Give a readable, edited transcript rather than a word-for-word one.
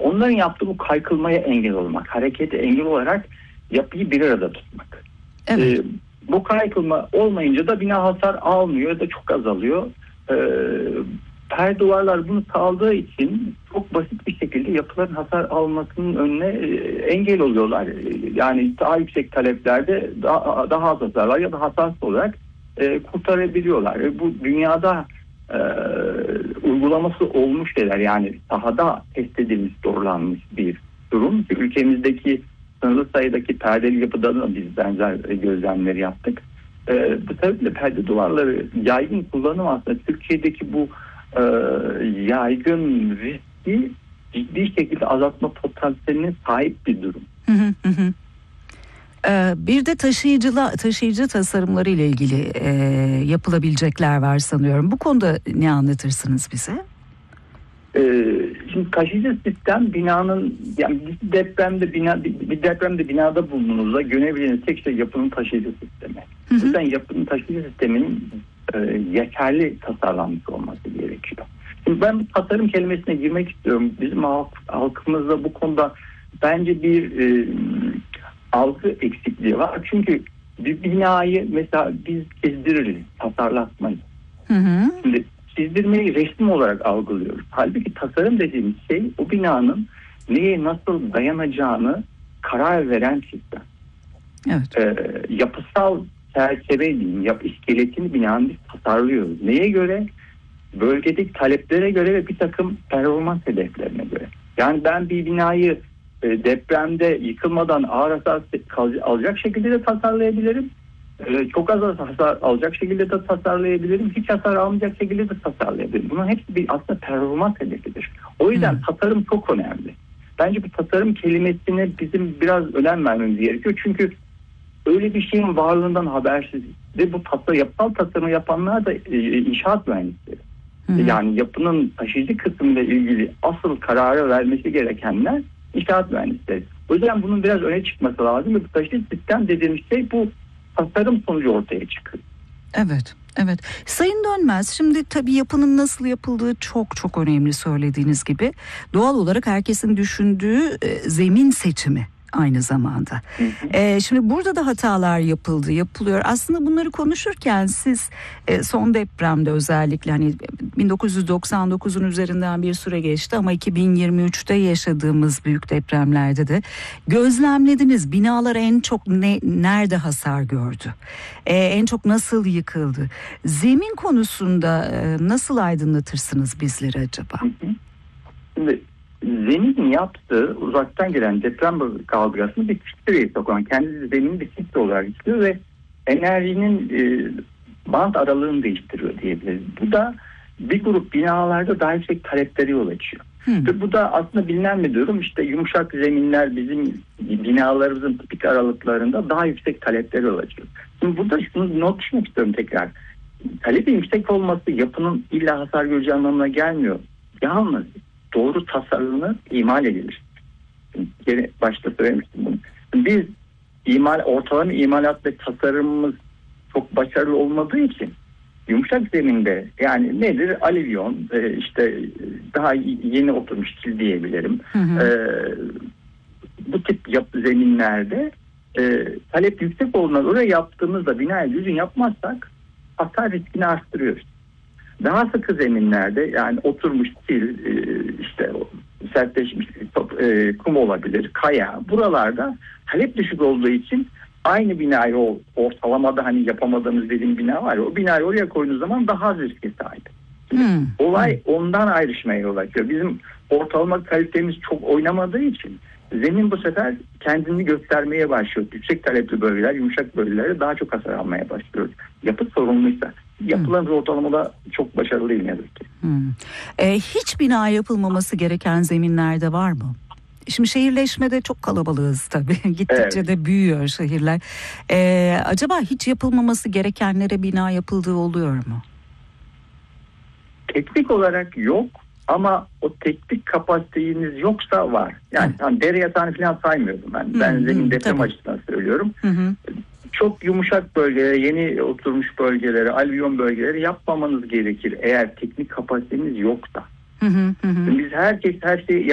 onların yaptığı bu kaykılmaya engel olmak, harekete engel olarak yapıyı bir arada tutmak. Evet. Bu kaykılma olmayınca da bina hasar almıyor ya da çok azalıyor. Perde duvarlar bunu sağladığı için çok basit bir şekilde yapıların hasar almasının önüne engel oluyorlar. Yani daha yüksek taleplerde daha az hasarlar ya da hasarsız olarak kurtarabiliyorlar. Bu dünyada uygulaması olmuş şeyler, yani sahada test edilmiş, doğrulanmış bir durum. Ülkemizdeki sınırlı sayıdaki perdeli yapıda da biz benzer gözlemleri yaptık. Bu sebeple perde duvarları yaygın kullanım aslında Türkiye'deki bu yaygın riski ciddi şekilde azaltma potansiyeline sahip bir durum. Bir de taşıyıcı tasarımları ile ilgili yapılabilecekler var sanıyorum. Bu konuda ne anlatırsınız bize? Şimdi taşıyıcı sistem binanın, yani bir depremde binada bulunduğunuzda görebileceğiniz tek şey yapının taşıyıcı sistemi. O yüzden yapının taşıyıcı sisteminin yeterli tasarlanmış olması gerekiyor. Şimdi ben bu tasarım kelimesine girmek istiyorum. Bizim halkımızda bu konuda bence bir algı eksikliği var. Çünkü bir binayı mesela biz çizdiririz, tasarlatmayız. Şimdi çizdirmeyi resim olarak algılıyoruz. Halbuki tasarım dediğimiz şey o binanın neye nasıl dayanacağını karar veren sistem. Evet. Yapısal çerçeve diyeyim, iskeletini binanın biz tasarlıyoruz. Neye göre? Bölgedeki taleplere göre ve bir takım performans hedeflerine göre. Yani ben bir binayı depremde yıkılmadan ağır hasar alacak şekilde de tasarlayabilirim. Çok az hasar alacak şekilde de tasarlayabilirim. Hiç hasar almayacak şekilde de tasarlayabilirim. Bunun hepsi bir aslında performans hedefidir. O yüzden tasarım çok önemli. Bence bu tasarım kelimesine bizim biraz önem vermemiz gerekiyor. Çünkü öyle bir şeyin varlığından habersiz ve bu yapısal tasarımı yapanlar da inşaat mühendisleri. Yani yapının taşıyıcı kısmıyla ilgili asıl kararı vermesi gerekenler inşaat mühendisleri. O yüzden bunun biraz öne çıkması lazım ve bu taşıyıcı sistem dediğimiz şey bu tasarım sonucu ortaya çıkıyor. Evet. Evet. Sayın Dönmez, şimdi tabii yapının nasıl yapıldığı çok çok önemli söylediğiniz gibi. Doğal olarak herkesin düşündüğü zemin seçimi aynı zamanda. Şimdi burada da hatalar yapılıyor. Aslında bunları konuşurken siz son depremde özellikle hani 1999'un üzerinden bir süre geçti ama 2023'te yaşadığımız büyük depremlerde de gözlemlediniz. Binalar en çok nerede hasar gördü? En çok nasıl yıkıldı? Zemin konusunda nasıl aydınlatırsınız bizleri acaba? Şimdi zemin yaptığı uzaktan gelen deprem kaldıraçını bir filtreye sokan, kendi zemini bir filtre olarak işliyor ve enerjinin bant aralığını değiştiriyor diyebiliriz. Bu da bir grup binalarda daha yüksek taleplere yol açıyor. Ve bu da aslında bilinen bir durum. İşte yumuşak zeminler bizim binalarımızın tipik aralıklarında daha yüksek taleplere yol açıyor. Şimdi burada şunu not düşmek istiyorum tekrar. Talebin yüksek olması yapının illa hasar göreceği anlamına gelmiyor. Yalnız doğru tasarımı imal edilir. Başta söylemiştim bunu. Biz ortalama imalat ve tasarımımız çok başarılı olmadığı için yumuşak zeminde, yani nedir? Alüvyon, işte daha yeni oturmuş kil diyebilirim. Bu tip zeminlerde talep yüksek olduğundan oraya yaptığımızda binayı düzgün yapmazsak hasar riskini arttırıyoruz. Daha sıkı zeminlerde, yani oturmuş kil, işte sertleşmiş kum olabilir, kaya. Buralarda talep düşük olduğu için aynı binayı ortalamada hani yapamadığımız dediğim bina var ya, o binayı oraya koyduğunuz zaman daha az riske sahip. Olay ondan ayrışmaya yol açıyor. Bizim ortalama kalitemiz çok oynamadığı için zemin bu sefer kendini göstermeye başlıyor. Yüksek talepli bölgeler, yumuşak bölgelere daha çok hasar almaya başlıyor. Yapı sorumluysa. Yapılan ortalamada çok başarılı değil ne yazık ki. Hiç bina yapılmaması gereken zeminlerde var mı? Şimdi şehirleşmede çok kalabalığız tabii. Gittikçe de büyüyor şehirler. Acaba hiç yapılmaması gerekenlere bina yapıldığı oluyor mu? Teknik olarak yok ama o teknik kapasiteniz yoksa var. Yani dere yatağını falan saymıyorum ben. Ben zemin deprem açısından söylüyorum. Çok yumuşak bölgelere, yeni oturmuş bölgelere, alüvyon bölgeleri yapmamanız gerekir eğer teknik kapasiteniz yoksa. Biz her şeyi